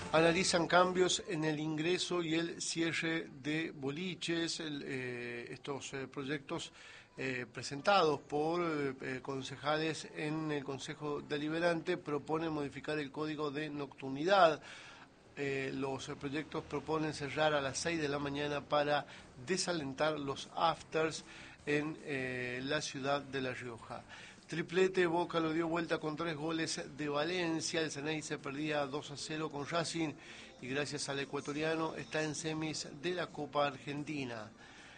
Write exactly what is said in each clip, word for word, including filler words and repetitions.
Analizan cambios en el ingreso y el cierre de boliches. El, eh, estos eh, proyectos eh, presentados por eh, concejales en el Consejo Deliberante proponen modificar el código de nocturnidad. Eh, los eh, proyectos proponen cerrar a las seis de la mañana para desalentar los afters en eh, la ciudad de La Rioja. Triplete, Boca lo dio vuelta con tres goles de Valencia, el Ceney se perdía dos a cero con Racing y gracias al ecuatoriano está en semis de la Copa Argentina.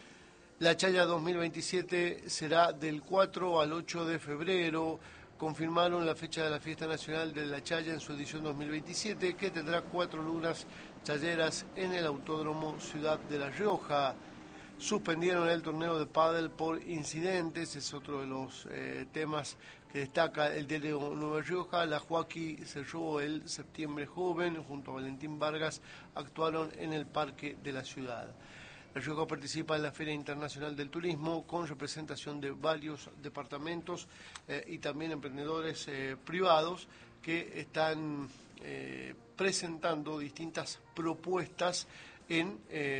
La Chaya dos mil veintisiete será del cuatro al ocho de febrero. Confirmaron la fecha de la Fiesta Nacional de la Chaya en su edición dos mil veintisiete, que tendrá cuatro lunas chayeras en el Autódromo Ciudad de La Rioja. Suspendieron el torneo de pádel por incidentes, es otro de los eh, temas que destaca el diario Nueva Rioja. La Joaquí cerró el Septiembre Joven, junto a Valentín Vargas, actuaron en el Parque de la Ciudad. La Rioja participa en la Feria Internacional del Turismo con representación de varios departamentos eh, y también emprendedores eh, privados que están eh, presentando distintas propuestas en...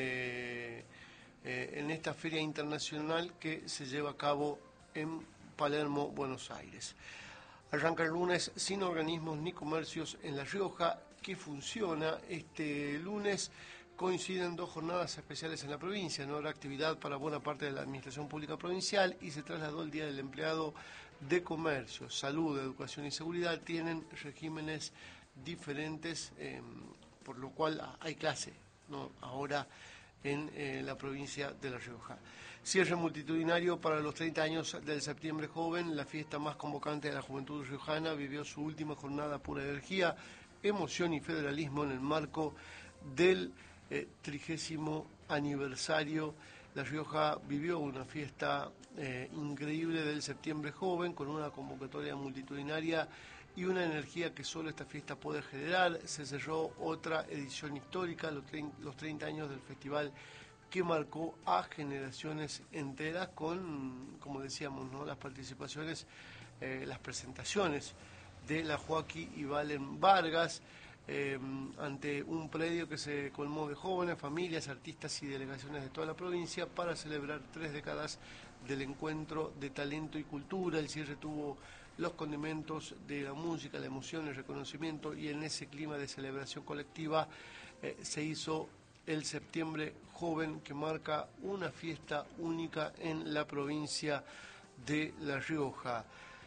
Eh, Eh, en esta feria internacional que se lleva a cabo en Palermo, Buenos Aires. Arranca el lunes sin organismos ni comercios en La Rioja, que funciona este lunes. Coinciden dos jornadas especiales en la provincia, no habrá actividad para buena parte de la administración pública provincial y se trasladó el Día del Empleado de Comercio. Salud, Educación y Seguridad tienen regímenes diferentes, eh, por lo cual hay clase, ¿no? Ahora en eh, la provincia de La Rioja. Cierre multitudinario para los treinta años del Septiembre Joven, la fiesta más convocante de la juventud riojana, vivió su última jornada pura energía, emoción y federalismo en el marco del eh, trigésimo aniversario. La Rioja vivió una fiesta eh, increíble del Septiembre Joven, con una convocatoria multitudinaria y una energía que solo esta fiesta puede generar. Se cerró otra edición histórica, los treinta años del festival, que marcó a generaciones enteras con, como decíamos, ¿no?, las participaciones, eh, las presentaciones de la Joaquí y Valen Vargas, eh, ante un predio que se colmó de jóvenes, familias, artistas y delegaciones de toda la provincia para celebrar tres décadas del encuentro de talento y cultura. El cierre tuvo los condimentos de la música, la emoción, el reconocimiento, y en ese clima de celebración colectiva eh, se hizo el Septiembre Joven, que marca una fiesta única en la provincia de La Rioja.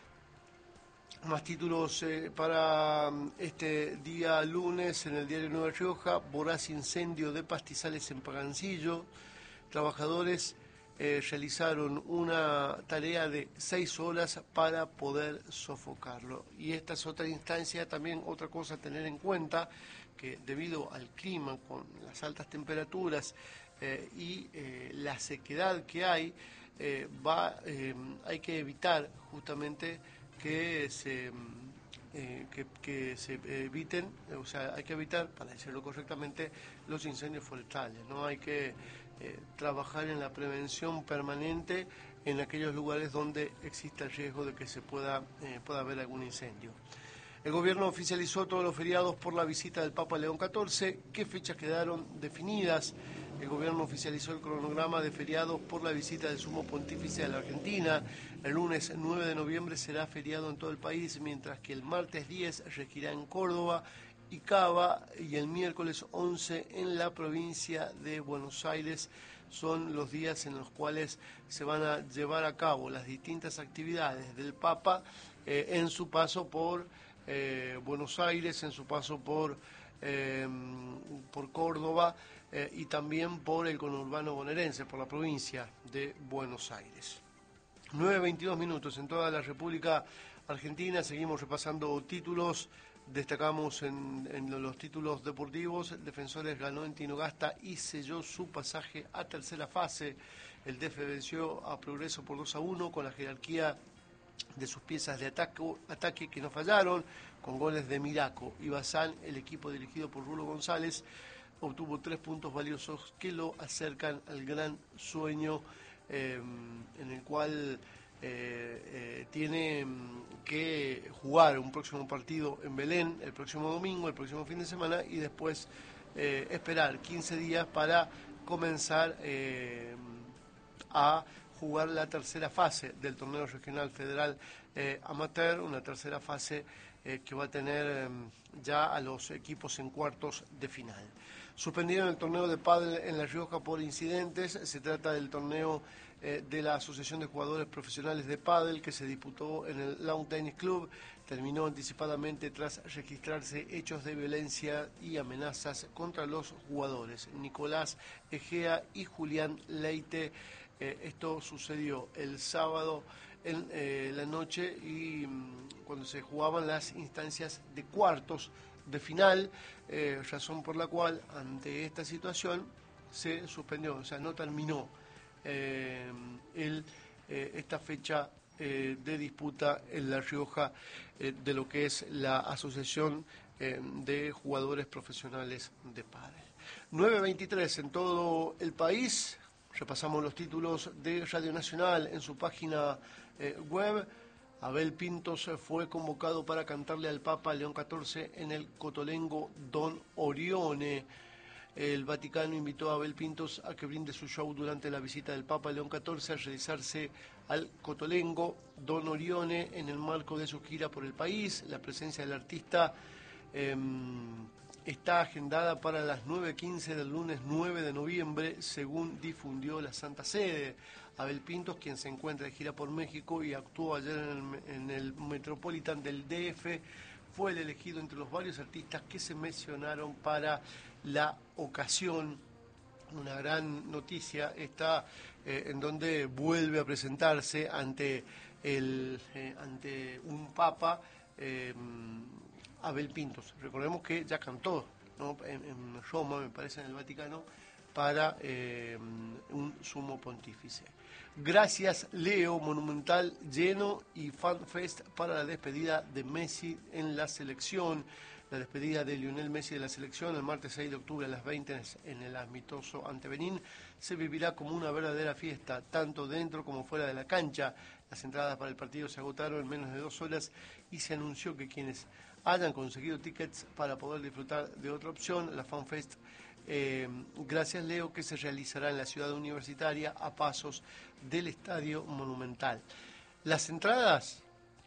Más títulos eh, para este día lunes en el diario Nueva Rioja. Voraz incendio de pastizales en Pagancillo. Trabajadores eh, realizaron una tarea de seis horas para poder sofocarlo. Y esta es otra instancia, también otra cosa a tener en cuenta, que debido al clima, con las altas temperaturas eh, y eh, la sequedad que hay, eh, va, eh, hay que evitar justamente que se, eh, que, que se eviten, o sea, hay que evitar, para decirlo correctamente, los incendios forestales, ¿no? Hay que eh, trabajar en la prevención permanente en aquellos lugares donde exista el riesgo de que se pueda, eh, pueda haber algún incendio. El gobierno oficializó todos los feriados por la visita del Papa León catorce. ¿Qué fechas quedaron definidas? El gobierno oficializó el cronograma de feriados por la visita del Sumo Pontífice a la Argentina. El lunes nueve de noviembre será feriado en todo el país, mientras que el martes diez regirá en Córdoba y Cava, y el miércoles once en la provincia de Buenos Aires. Son los días en los cuales se van a llevar a cabo las distintas actividades del Papa eh, en su paso por Eh, Buenos Aires, en su paso por, eh, por Córdoba eh, y también por el conurbano bonaerense, por la provincia de Buenos Aires. nueve veintidós minutos en toda la República Argentina. Seguimos repasando títulos. Destacamos en, en los títulos deportivos. Defensores ganó en Tinogasta y selló su pasaje a tercera fase. El D F venció a Progreso por dos a uno con la jerarquía de sus piezas de ataque, ataque que no fallaron, con goles de Miraco y Bazán. El equipo dirigido por Rulo González obtuvo tres puntos valiosos que lo acercan al gran sueño eh, en el cual eh, tiene que jugar un próximo partido en Belén el próximo domingo, el próximo fin de semana, y después eh, esperar quince días para comenzar eh, a jugar la tercera fase del torneo regional federal eh, amateur, una tercera fase eh, que va a tener eh, ya a los equipos en cuartos de final. Suspendieron el torneo de pádel en La Rioja por incidentes. Se trata del torneo eh, de la Asociación de Jugadores Profesionales de Pádel que se disputó en el Lawn Tennis Club. Terminó anticipadamente tras registrarse hechos de violencia y amenazas contra los jugadores Nicolás Egea y Julián Leite. Eh, esto sucedió el sábado en eh, la noche y mmm, cuando se jugaban las instancias de cuartos de final, eh, razón por la cual ante esta situación se suspendió, o sea, no terminó eh, el, eh, esta fecha eh, de disputa en La Rioja eh, de lo que es la Asociación eh, de Jugadores Profesionales de Pádel. nueve veintitrés en todo el país. Repasamos los títulos de Radio Nacional en su página eh, web. Abel Pintos fue convocado para cantarle al Papa León catorce en el Cotolengo Don Orione. El Vaticano invitó a Abel Pintos a que brinde su show durante la visita del Papa León catorce a realizarse al Cotolengo Don Orione en el marco de su gira por el país. La presencia del artista eh, está agendada para las nueve quince del lunes nueve de noviembre, según difundió la Santa Sede. Abel Pintos, quien se encuentra de gira por México y actuó ayer en el, en el Metropolitan del D F, fue el elegido entre los varios artistas que se mencionaron para la ocasión. Una gran noticia está eh, en donde vuelve a presentarse ante, el, eh, ante un papa eh, Abel Pintos. Recordemos que ya cantó, ¿no?, en, en Roma, me parece, en el Vaticano, para eh, un sumo pontífice. Gracias, Leo, monumental lleno y fanfest para la despedida de Messi en la selección. La despedida de Lionel Messi de la selección el martes seis de octubre a las veinte en el amistoso ante Benín se vivirá como una verdadera fiesta, tanto dentro como fuera de la cancha. Las entradas para el partido se agotaron en menos de dos horas y se anunció que quienes hayan conseguido tickets para poder disfrutar de otra opción, la FanFest, eh, gracias, Leo, que se realizará en la ciudad universitaria a pasos del Estadio Monumental. Las entradas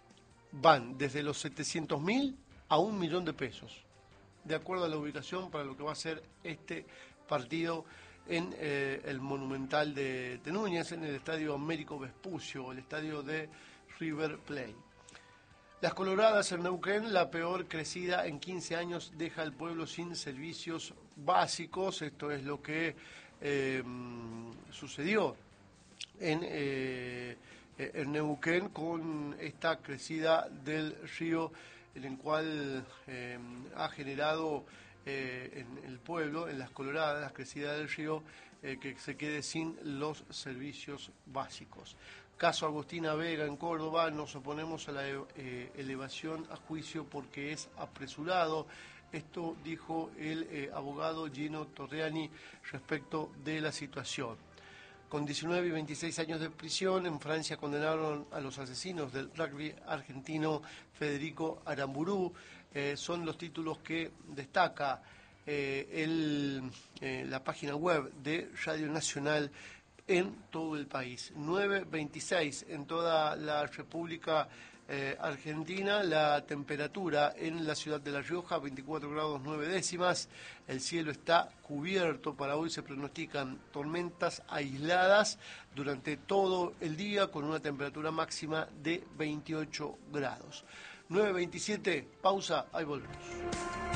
van desde los setecientos mil a un millón de pesos, de acuerdo a la ubicación para lo que va a ser este partido en eh, el Monumental de, de Núñez, en el Estadio Américo Vespucio, el estadio de River Plate. Las Coloradas en Neuquén, la peor crecida en quince años, deja al pueblo sin servicios básicos. Esto es lo que eh, sucedió en, eh, en Neuquén con esta crecida del río, en el cual eh, ha generado eh, en el pueblo, en Las Coloradas, la crecida del río, eh, que se quede sin los servicios básicos. Caso Agustina Vega en Córdoba, nos oponemos a la eh, elevación a juicio porque es apresurado. Esto dijo el eh, abogado Gino Torriani respecto de la situación. Con diecinueve y veintiséis años de prisión, en Francia condenaron a los asesinos del rugby argentino Federico Aramburú. Eh, son los títulos que destaca eh, el, eh, la página web de Radio Nacional en todo el país. nueve veintiséis en toda la República eh, Argentina, la temperatura en la ciudad de La Rioja, veinticuatro grados nueve décimas, el cielo está cubierto, para hoy se pronostican tormentas aisladas durante todo el día con una temperatura máxima de veintiocho grados. nueve veintisiete, pausa, ahí volvemos.